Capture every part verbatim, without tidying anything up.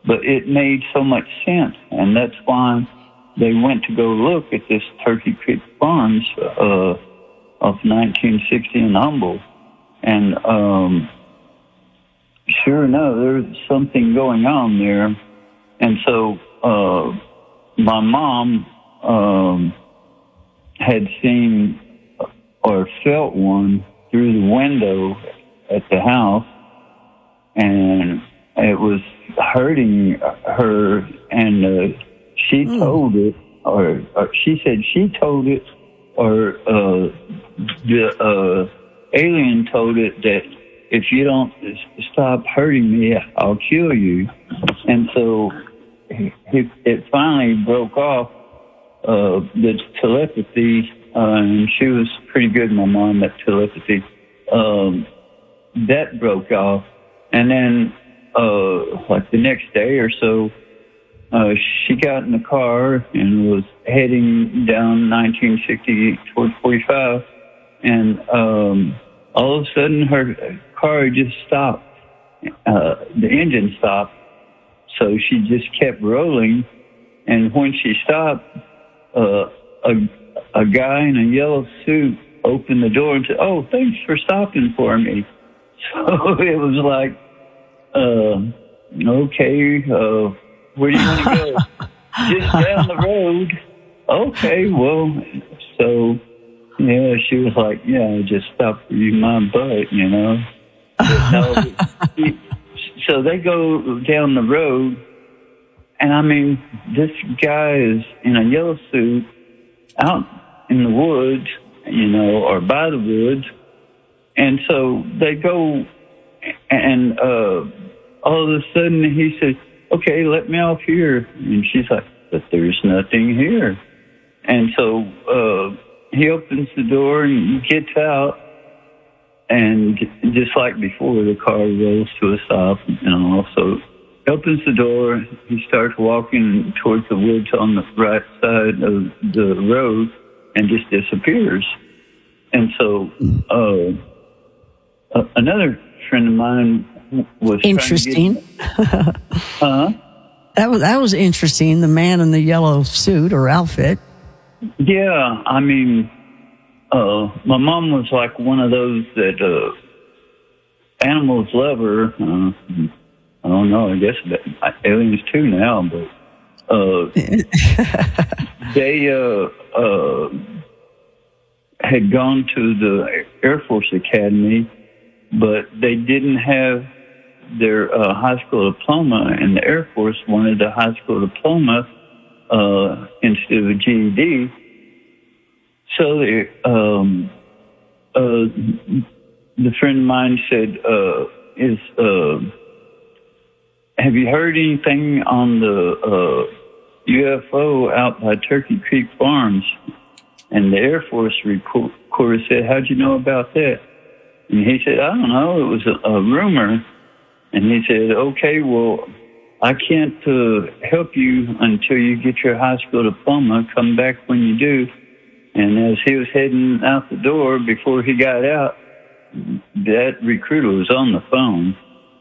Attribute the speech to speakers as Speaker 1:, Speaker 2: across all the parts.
Speaker 1: but it made so much sense, and that's why they went to go look at this Turkey Creek Farms uh, of nineteen sixty in Humble. And um, sure enough, there's something going on there. And so uh, my mom um, had seen or felt one through the window at the house, and it was hurting her, and uh, she mm. told it, or, or she said she told it, or uh, the uh, alien told it that if you don't stop hurting me, I'll kill you. And so it, it finally broke off, uh, the telepathy, uh, and she was pretty good, my mom, at telepathy. Um, that broke off. And then, uh, like the next day or so, uh, she got in the car and was heading down nineteen sixty toward forty-five. And, um, all of a sudden her car just stopped. Uh, the engine stopped. So she just kept rolling. And when she stopped, uh, a, a guy in a yellow suit opened the door and said, "Oh, thanks for stopping for me." So it was like, uh, okay, uh, where do you want to go? Just down the road. Okay, well, so, yeah, she was like, yeah, just stop for you, my butt, you know. But no, so they go down the road, and I mean, this guy is in a yellow suit out in the woods, you know, or by the woods. And so they go, and uh, all of a sudden he says, "Okay, let me off here." And she's like, "But there's nothing here." And so uh, he opens the door and gets out, and just like before, the car rolls to a stop. And also opens the door. He starts walking towards the woods on the right side of the road and just disappears. And so uh, uh, another friend of mine was
Speaker 2: interesting.
Speaker 1: Get, huh?
Speaker 2: That was that was interesting. The man in the yellow suit or outfit.
Speaker 1: Yeah, I mean, uh, my mom was like one of those that uh, animals love her. Uh, I don't know. I guess that, aliens too now, but uh, they uh, uh, had gone to the Air Force Academy, but they didn't have their uh, high school diploma, and the Air Force wanted a high school diploma uh, instead of a G E D. So they, um, uh, the friend of mine said, uh, "Is uh, have you heard anything on the uh, U F O out by Turkey Creek Farms?" And the Air Force reporter said, "How'd you know about that?" And he said, "I don't know. It was a, a rumor." And he said, "Okay, well, I can't uh, help you until you get your high school diploma. Come back when you do." And as he was heading out the door, before he got out, that recruiter was on the phone.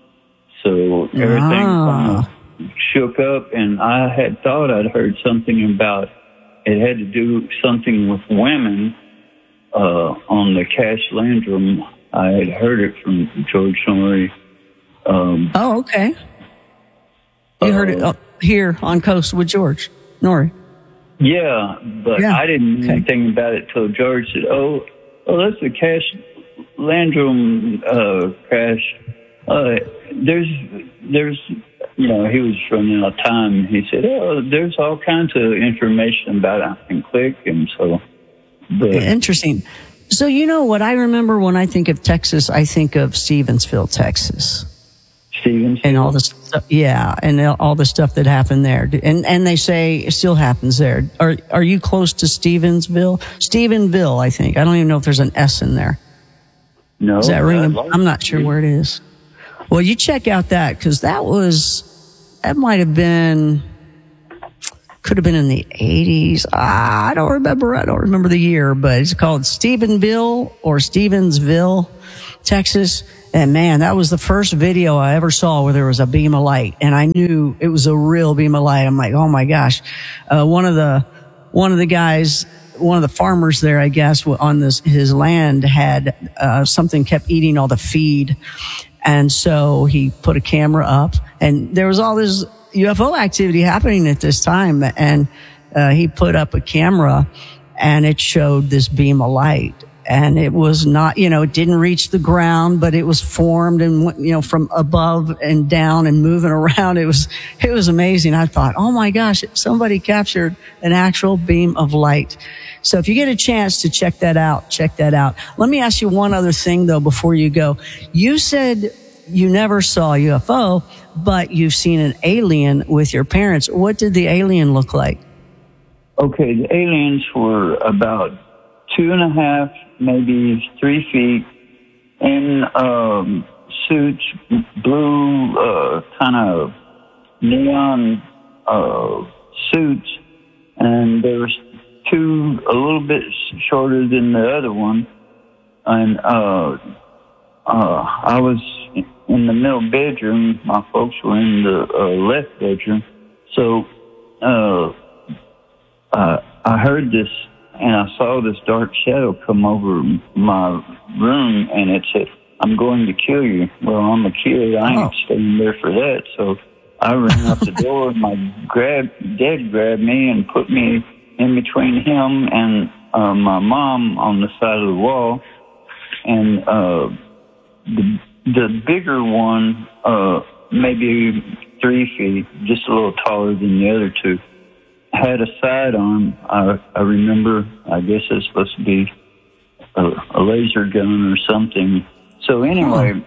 Speaker 1: So everything
Speaker 2: ah.
Speaker 1: kind of shook up, and I had thought I'd heard something about it had to do something with women uh, on the Cash Landrum. I had heard it from George Norrie. Um,
Speaker 2: oh, okay. You uh, heard it uh, here on Coast with George Norrie.
Speaker 1: Yeah, but
Speaker 2: yeah.
Speaker 1: I didn't know
Speaker 2: okay.
Speaker 1: anything about it till George said, "Oh, oh, that's the Cash Landrum uh, crash." Uh, there's, there's, you know, he was running out of time. He said, "Oh, there's all kinds of information about it." And click, and so. But,
Speaker 2: Interesting. So you know what I remember when I think of Texas, I think of Stevensville, Texas.
Speaker 1: Stevensville?
Speaker 2: And all the stuff, yeah, and all the stuff that happened there. And and they say it still happens there. Are are you close to Stevensville? Stephenville, I think. I don't even know if there's an S in there.
Speaker 1: No.
Speaker 2: Is that ring? I'm not sure where it is. Well, you check out that, because that was, that might have been, could have been in the eighties. Ah, I don't remember. I don't remember the year, but it's called Stephenville or Stevensville, Texas. And man, that was the first video I ever saw where there was a beam of light, and I knew it was a real beam of light. I'm like, oh my gosh. Uh, one of the, one of the guys, one of the farmers there, I guess, on this, his land had, uh, something kept eating all the feed. And so he put a camera up, and there was all this U F O activity happening at this time. And, uh, he put up a camera, and it showed this beam of light. And it was not, you know, it didn't reach the ground, but it was formed and, you know, from above and down and moving around. It was, it was amazing. I thought, oh my gosh, somebody captured an actual beam of light. So if you get a chance to check that out, check that out. Let me ask you one other thing though, before you go. You said you never saw a U F O, but you've seen an alien with your parents. What did the alien look like?
Speaker 1: Okay, the aliens were about two and a half, maybe three feet, in um, suits, blue, uh, kind of neon uh, suits, and there was two a little bit shorter than the other one, and uh, uh, I was in the middle bedroom. My folks were in the uh, left bedroom, so uh, uh, I heard this. And I saw this dark shadow come over my room, and it said, "I'm going to kill you." Well, I'm a kid. I ain't oh. staying there for that. So I ran out the door. My grab, dad grabbed me and put me in between him and uh, my mom on the side of the wall. And uh, the the bigger one, uh, maybe three feet, just a little taller than the other two, had a sidearm. I, I remember, I guess it's supposed to be a, a laser gun or something. So anyway,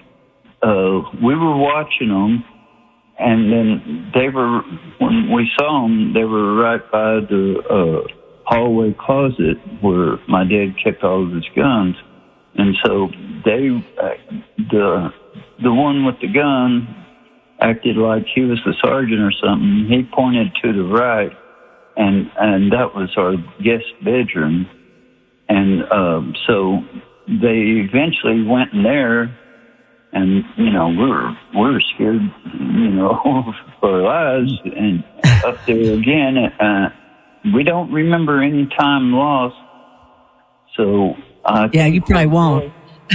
Speaker 1: uh, we were watching them, and then they were, when we saw them, they were right by the uh, hallway closet where my dad kept all of his guns. And so they, uh, the the one with the gun acted like he was the sergeant or something. He pointed to the right, and and that was our guest bedroom. And um, so they eventually went in there, and you know we were we were scared, you know, for our lives. And up there again, uh, we don't remember any time lost. So uh,
Speaker 2: yeah, you probably won't.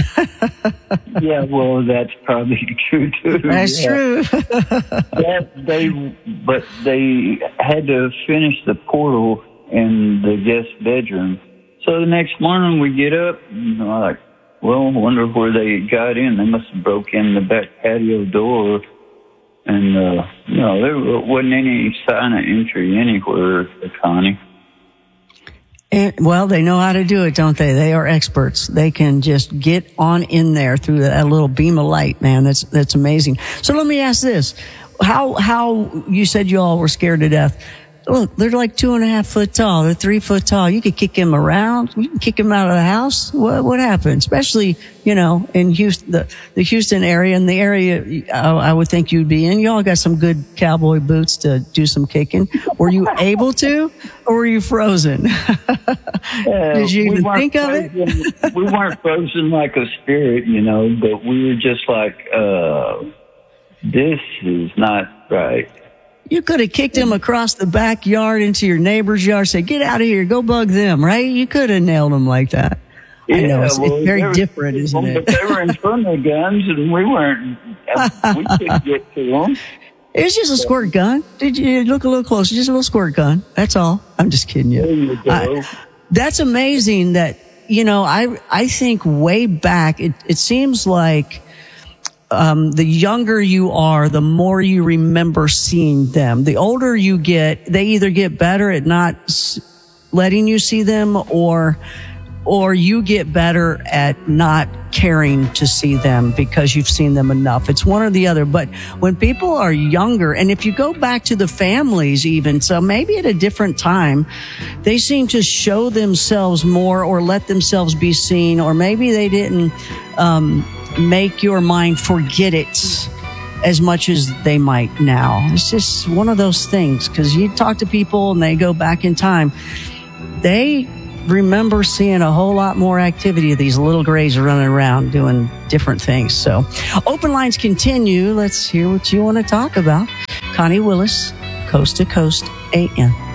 Speaker 1: Yeah, well, that's probably true too.
Speaker 2: That's
Speaker 1: yeah.
Speaker 2: true.
Speaker 1: that they, but they had to finish the portal in the guest bedroom. So the next morning we get up, and I'm like, well, I wonder where they got in. They must have broke in the back patio door, and uh, you know there wasn't any sign of entry anywhere, Connie.
Speaker 2: And, well, they know how to do it, don't they? They are experts. They can just get on in there through that little beam of light, man. That's, that's amazing. So let me ask this. How, how, you said you all were scared to death. Look, they're like two and a half foot tall. They're three foot tall. You could kick him around. You can kick him out of the house. What, what happened? Especially, you know, in Houston, the, the Houston area and the area I, I would think you'd be in. You all got some good cowboy boots to do some kicking. Were you able to, or were you frozen?
Speaker 1: Uh,
Speaker 2: Did you even think
Speaker 1: frozen,
Speaker 2: of it?
Speaker 1: We weren't frozen like a spirit, you know, but we were just like, uh, this is not right.
Speaker 2: You could have kicked him across the backyard into your neighbor's yard, say, get out of here, go bug them, right? You could have nailed him like that.
Speaker 1: Yeah,
Speaker 2: I know, it's,
Speaker 1: well,
Speaker 2: it's very
Speaker 1: were,
Speaker 2: different, isn't
Speaker 1: well,
Speaker 2: it?
Speaker 1: But they were in front of the guns, and we weren't, we couldn't get to them.
Speaker 2: It's just a squirt gun. Did you look a little closer? Just a little squirt gun. That's all. I'm just kidding you.
Speaker 1: There you go.
Speaker 2: I, that's amazing that, you know, I, I think way back, it, it seems like, Um, the younger you are, the more you remember seeing them. The older you get, they either get better at not s- letting you see them, or, or you get better at not caring to see them because you've seen them enough. It's one or the other. But when people are younger, and if you go back to the families even, so maybe at a different time, they seem to show themselves more or let themselves be seen, or maybe they didn't, um, make your mind forget it as much as they might now. It's just one of those things, because you talk to people and they go back in time. They remember seeing a whole lot more activity of these little grays running around doing different things. So open lines continue. Let's hear what you want to talk about. Connie Willis, Coast to Coast A M.